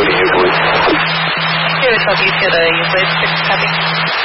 to Euclid. David Copy to the Euclid, 6 copy.